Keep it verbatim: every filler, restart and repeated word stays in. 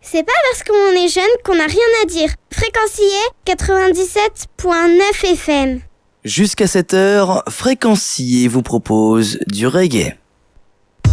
C'est pas parce qu'on est jeune qu'on n'a rien à dire. Fréquencier quatre-vingt-dix-sept virgule neuf F M. Jusqu'à cette heure, Fréquencier vous propose du reggae.